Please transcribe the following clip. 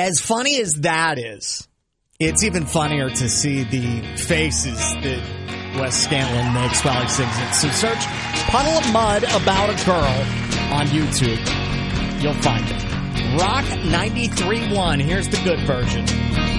As funny as that is, it's even funnier to see the faces that Wes Scantlin makes while he sings it. So search Puddle of Mud About a Girl on YouTube. You'll find it. Rock 93.1. Here's the good version.